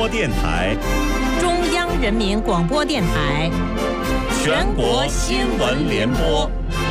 播电台、 中央人民广播电台、 全国新闻联播。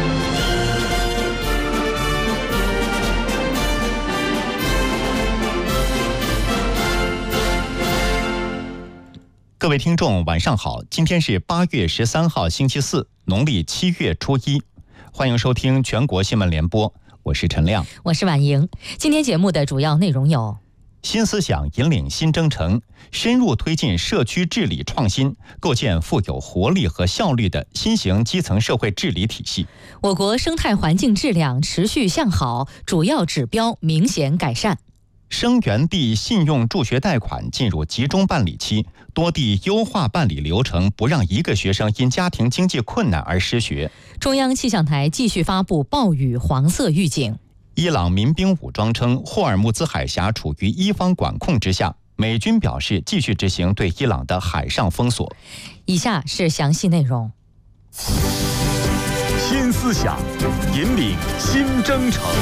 各位听众晚上好，今天是8月13号星期四，农历7月初1，欢迎收听全国新闻联播，我是陈亮， 我是婉莹。今天节目的主要内容有： 新思想引领新征程，深入推进社区治理创新，构建富有活力和效率的新型基层社会治理体系。 我国生态环境质量持续向好，主要指标明显改善。 生源地信用助学贷款进入集中办理期，多地优化办理流程，不让一个学生因家庭经济困难而失学。 中央气象台继续发布暴雨黄色预警。 伊朗民兵武装称霍尔木兹海峡处于伊方管控之下，美军表示继续执行对伊朗的海上封锁。 以下是详细内容。 新思想引领新征程。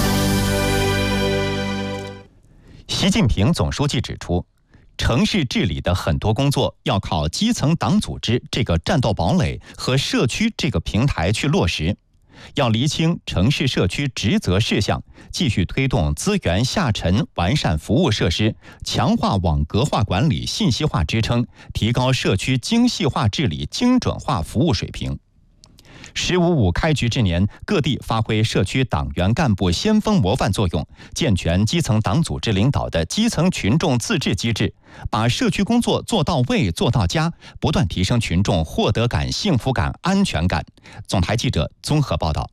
习近平总书记指出，城市治理的很多工作要靠基层党组织这个战斗堡垒和社区这个平台去落实，要厘清城市社区职责事项，继续推动资源下沉，完善服务设施，强化网格化管理信息化支撑，提高社区精细化治理精准化服务水平。“15.5”开局之年，各地发挥社区党员干部先锋模范作用，健全基层党组织领导的基层群众自治机制，把社区工作做到位、做到家，不断提升群众获得感、幸福感、安全感。总台记者综合报道。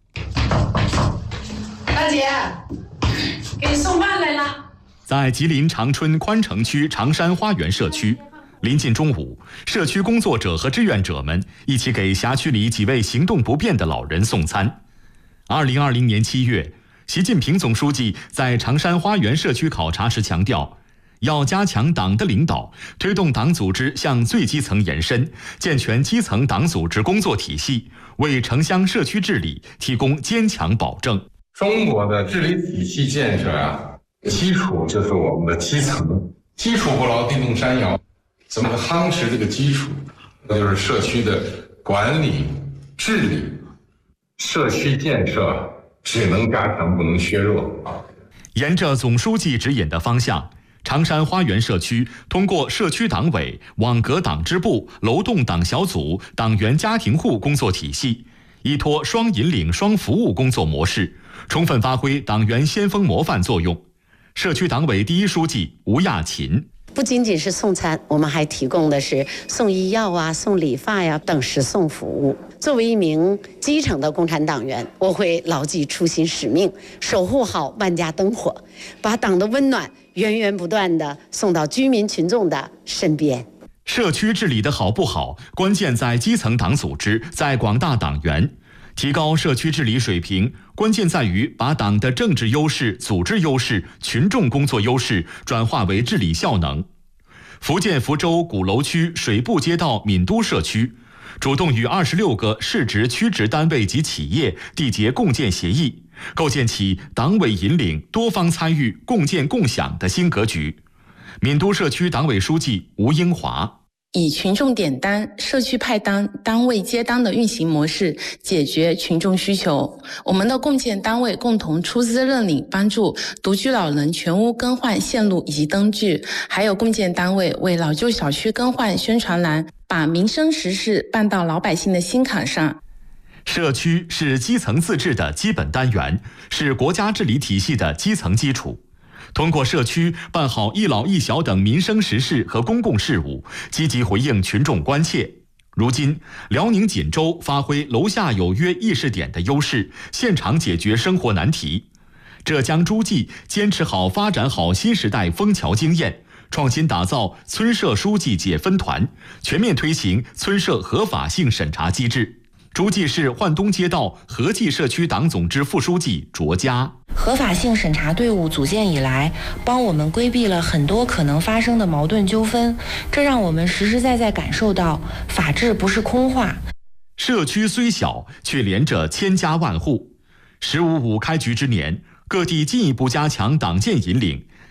大姐，给你送饭来了。 在吉林长春宽城区长山花园社区，临近中午，社区工作者和志愿者们一起给辖区里几位行动不便的老人送餐。2020年7月，习近平总书记在长山花园社区考察时强调，要加强党的领导，推动党组织向最基层延伸，健全基层党组织工作体系，为城乡社区治理提供坚强保证。 中国的治理体系建设基础就是我们的基层，基础不牢，地动山摇。怎么夯实这个基础？那就是社区的管理、治理、社区建设只能加强，不能削弱。 沿着总书记指引的方向，长山花园社区通过社区党委、网格党支部、楼栋党小组、党员家庭户工作体系，依托双引领、双服务工作模式，充分发挥党员先锋模范作用。社区党委第一书记吴亚琴。 不仅仅是送餐，我们还提供的是送医药送理发等实送服务。作为一名基层的共产党员，我会牢记初心使命，守护好万家灯火，把党的温暖源源不断地送到居民群众的身边。 社区治理的好不好，关键在基层党组织，在广大党员。提高社区治理水平，关键在于把党的政治优势、组织优势、群众工作优势转化为治理效能。福建福州鼓楼区水部街道闽都社区主动与26个市直区直单位及企业缔结共建协议，构建起党委引领、多方参与、共建共享的新格局。闽都社区党委书记吴英华。 以群众点单、社区派单、单位接单的运行模式解决群众需求。我们的共建单位共同出资认领，帮助独居老人全屋更换线路以及灯具，还有共建单位为老旧小区更换宣传栏，把民生实事办到老百姓的心坎上。 社区是基层自治的基本单元，是国家治理体系的基层基础。通过社区办好一老一小等民生实事和公共事务，积极回应群众关切。如今，辽宁锦州发挥楼下有约议事点的优势，现场解决生活难题。浙江诸暨坚持好发展好新时代枫桥经验，创新打造村社书记解分团，全面推行村社合法性审查机制。诸暨市焕东街道合济社区党总支副书记卓佳。 合法性审查队伍组建以来，帮我们规避了很多可能发生的矛盾纠纷，这让我们实实在在感受到法治不是空话。 社区虽小，却连着千家万户。“15.5”开局之年，各地进一步加强党建引领，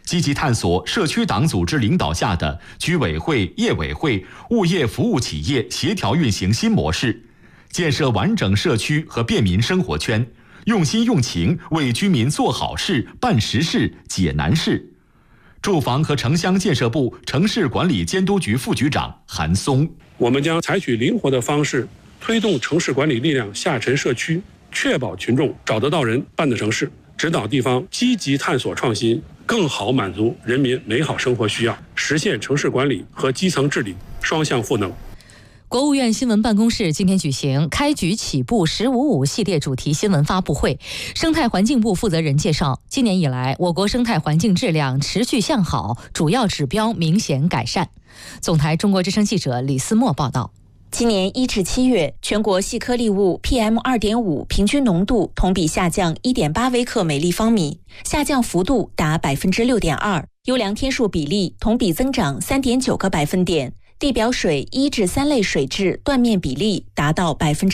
积极探索社区党组织领导下的居委会、业委会、物业服务企业协调运行新模式，建设完整社区和便民生活圈，用心用情为居民做好事、办实事、解难事。住房和城乡建设部城市管理监督局副局长韩松： 我们将采取灵活的方式，推动城市管理力量下沉社区，确保群众找得到人、办得成事，指导地方积极探索创新，更好满足人民美好生活需要，实现城市管理和基层治理双向赋能。 国务院新闻办公室今天举行开局起步“1055”系列主题新闻发布会。生态环境部负责人介绍，今年以来，我国生态环境质量持续向好，主要指标明显改善。总台中国之声记者李思墨报道。 今年1至7月，全国细颗粒物 PM2.5 平均浓度同比下降 1.8 微克每立方米，下降幅度达 6.2%， 优良天数比例同比增长 3.9个百分点。地表水1至3类水质断面比例达到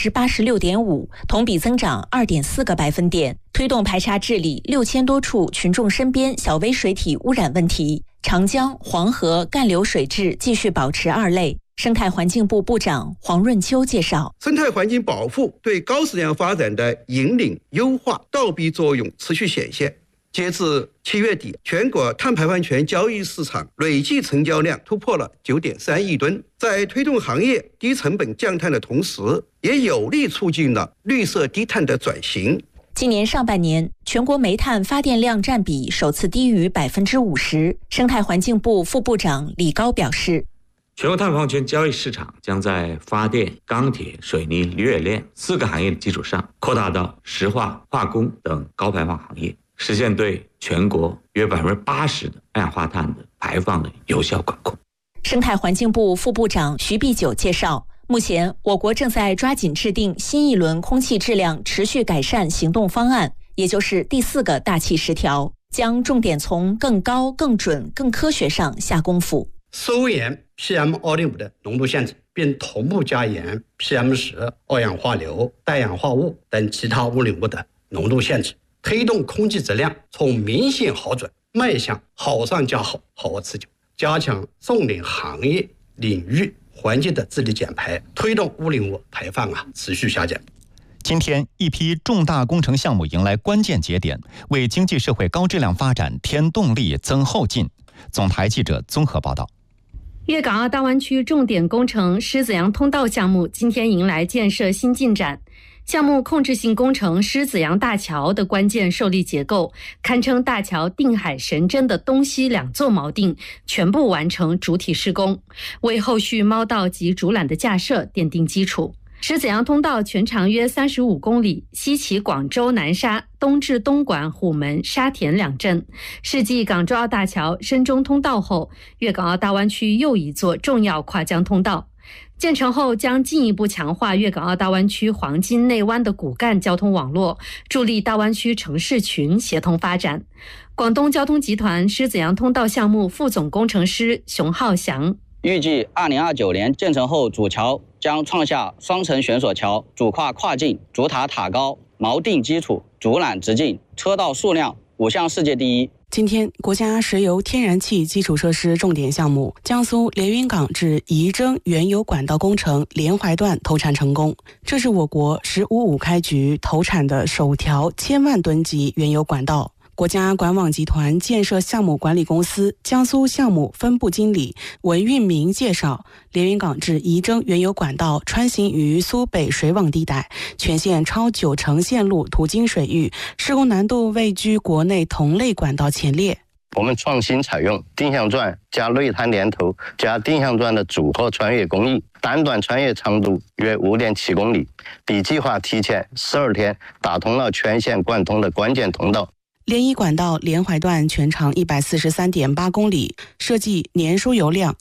86.5%， 同比增长 2.4个百分点。推动排查治理6000多处群众身边小微水体污染问题，长江、黄河干流水质继续保持2类。生态环境部部长黄润秋介绍， 生态环境保护对高质量发展的引领、优化倒逼作用持续显现。截至7月底，全国碳排放权交易市场累计成交量突破了 9.3 亿吨，在推动行业低成本降碳的同时，也有力促进了绿色低碳的转型。 今年上半年，全国煤炭发电量占比首次低于 50%。生态环境部副部长李高表示， 全国碳排放权交易市场将在发电、钢铁、水泥、铝冶炼4个行业的基础上，扩大到石化、化工等高排放行业，实现对全国约 80% 的二氧化碳的排放的有效管控。 生态环境部副部长徐碧九介绍，目前我国正在抓紧制定新一轮空气质量持续改善行动方案，也就是第4个大气10条，将重点从更高、更准、更科学上下功夫。 收严 PM2.5 的浓度限制，并同步加严 PM10、二氧化硫、氮氧化物等其他污染物的浓度限制，推动空气质量从明显好转迈向好上加好、好而持久，加强重点行业领域环境的治理减排，推动污染物排放持续下降。 今天，一批重大工程项目迎来关键节点，为经济社会高质量发展添动力、增后劲。总台记者综合报道。 粤港澳大湾区重点工程狮子洋通道项目今天迎来建设新进展。项目控制性工程狮子洋大桥的关键受力结构，堪称大桥定海神针的东西2座锚定全部完成主体施工，为后续猫道及主缆的架设奠定基础。狮子洋通道全长约35公里，西起广州南沙，东至东莞、虎门、沙田2镇，是继港珠澳大桥、深中通道后，粤港澳大湾区又一座重要跨江通道。建成后将进一步强化粤港澳大湾区黄金内湾的骨干交通网络，助力大湾区城市群协同发展。广东交通集团狮子洋通道项目副总工程师熊浩翔， 预计2029年建成后，主桥将创下双层悬索桥、主跨跨境、主塔塔高、锚定基础、主缆直径、车道数量5项世界第一。 今天，国家石油天然气基础设施重点项目江苏连云港至仪征原油管道工程连淮段投产成功，这是我国“1055”开局投产的首条1000万吨级原油管道。国家管网集团建设项目管理公司江苏项目分部经理文运明介绍，连云港至仪征原油管道穿行于苏北水网地带，全线超90%线路途经水域，施工难度位居国内同类管道前列。 我们创新采用定向钻加内滩连头加定向钻的组合穿越工艺，单段穿越长度约5.7公里，比计划提前12天打通了全线贯通的关键通道。 连一管道连淮段全长143.8公里，设计年输油量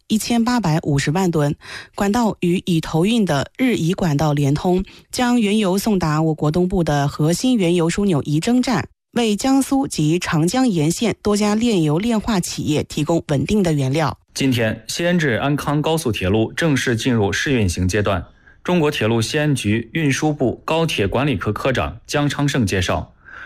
1850万吨。管道与已投运的日宜管道连通，将原油送达我国东部的核心原油枢纽仪征站，为江苏及长江沿线多家炼油炼化企业提供稳定的原料。 今天，西安至安康高速铁路正式进入试运行阶段。中国铁路西安局运输部高铁管理科科长姜昌胜介绍，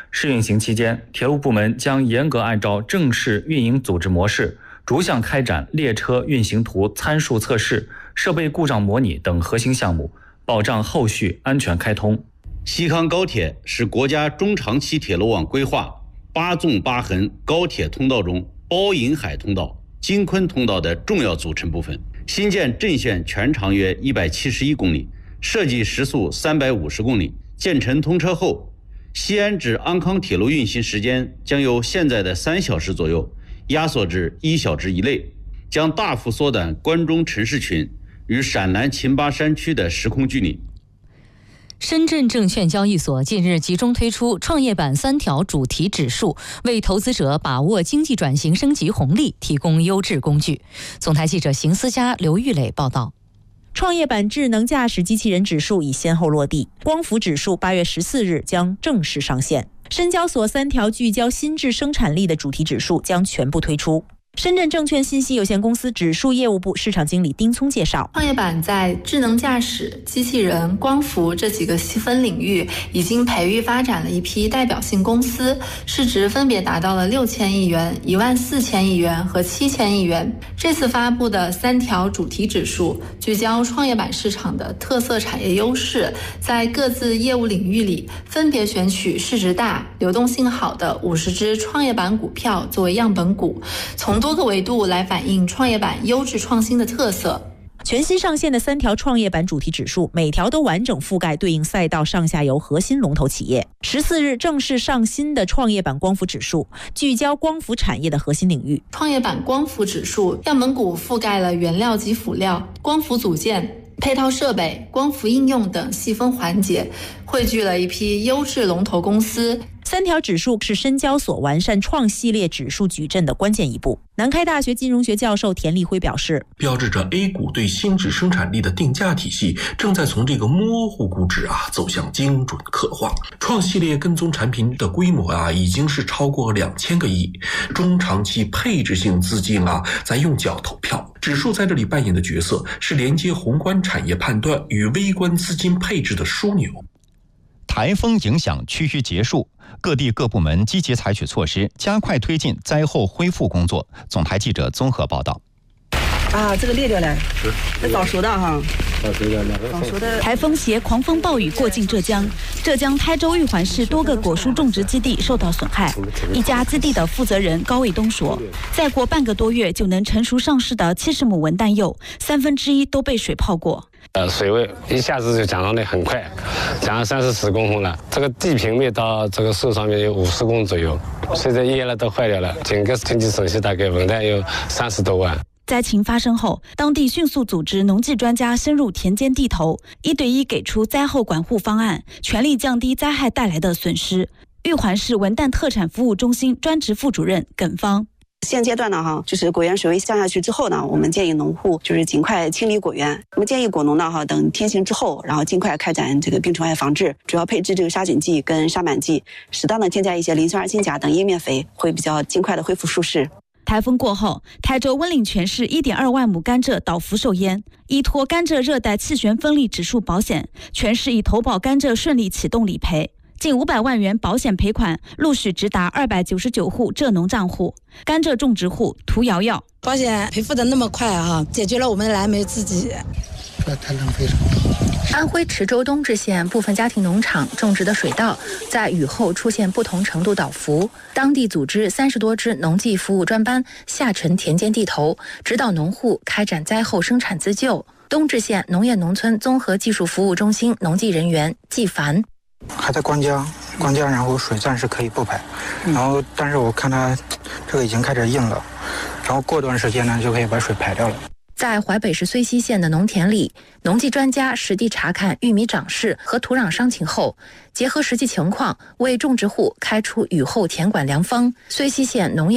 试运行期间，铁路部门将严格按照正式运营组织模式，逐项开展列车运行图参数测试、设备故障模拟等核心项目，保障后续安全开通。 西康高铁是国家中长期铁路网规划8纵8横高铁通道中包银海通道、京昆通道的重要组成部分。新建阵线全长约171公里，设计时速350公里。建成通车后，西安至安康铁路运行时间将由现在的3小时左右压缩至1小时以内，将大幅缩短关中城市群与陕南秦巴山区的时空距离。 深圳证券交易所近日集中推出创业板3条主题指数，为投资者把握经济转型升级红利提供优质工具。总台记者邢思佳、刘玉磊报道。 创业板智能驾驶机器人指数已先后落地，光伏指数8月14日将正式上线。深交所3条聚焦新质生产力的主题指数将全部推出。深圳证券信息有限公司指数业务部市场经理丁聪介绍， 创业板在智能驾驶、机器人、光伏这几个细分领域已经培育发展了一批代表性公司，市值分别达到了6000亿元、14000亿元和7000亿元。这次发布的3条主题指数聚焦创业板市场的特色产业优势，在各自业务领域里分别选取市值大、流动性好的50只创业板股票作为样本股，从多个维度来反映创业板优质创新的特色。 全新上线的3条创业板主题指数，每条都完整覆盖对应赛道上下游核心龙头企业。14日正式上新的创业板光伏指数，聚焦光伏产业的核心领域。 创业板光伏指数样本股覆盖了原料及辅料、光伏组件、配套设备、光伏应用等细分环节，汇聚了一批优质龙头公司。 3条指数是深交所完善创系列指数矩阵的关键一步。南开大学金融学教授田立辉表示， 标志着 A 股对新质生产力的定价体系正在从这个模糊估值走向精准刻画。创系列跟踪产品的规模已经是超过2000个亿，中长期配置性资金在用脚投票。指数在这里扮演的角色是连接宏观产业判断与微观资金配置的枢纽。 台风影响趋于结束，各地各部门积极采取措施，加快推进灾后恢复工作。总台记者综合报道。 这个裂掉了，这早熟的哈。早熟的。 台风携狂风暴雨过境浙江，浙江台州玉环市多个果蔬种植基地受到损害。一家基地的负责人高卫东说，再过半个多月就能成熟上市的70亩文旦柚，1/3都被水泡过。 水位一下子就降上来很快，降了30-40公分了。这个地平面到这个树上面有50公左右，现在叶了都坏掉了。整个经济损失大概文旦有30多万。 灾情发生后，当地迅速组织农技专家深入田间地头，1对1给出灾后管护方案，全力降低灾害带来的损失。玉环市文旦特产服务中心专职副主任耿芳。 现阶段呢，就是果园水位降下去之后呢，我们建议农户就是尽快清理果园。我们建议果农呢，等天晴之后，然后尽快开展这个病虫害防治，主要配置这个杀菌剂跟杀螨剂，适当的添加一些磷酸二氢钾等叶面肥，会比较尽快的恢复舒适。 台风过后，台州温岭全市1.2万亩甘蔗倒伏受淹，依托甘蔗热带气旋风力指数保险，全市已投保甘蔗顺利启动理赔。近500万元保险赔款陆续直达299户蔗农账户。甘蔗种植户涂瑶瑶， 保险赔付的那么快解决了我们燃眉之急。 这太浪费了。 安徽池州东至县部分家庭农场种植的水稻在雨后出现不同程度倒伏，当地组织30多支农技服务专班下沉田间地头，指导农户开展灾后生产自救。东至县农业农村综合技术服务中心农技人员季凡， 还在关江，然后水暂时可以不排，然后但是我看它这个已经开始硬了，然后过段时间呢就可以把水排掉了。 在淮北市睢溪县的农田里，农技专家实地查看玉米长势和土壤伤情后，结合实际情况，为种植户开出雨后田管良方。睢溪县农业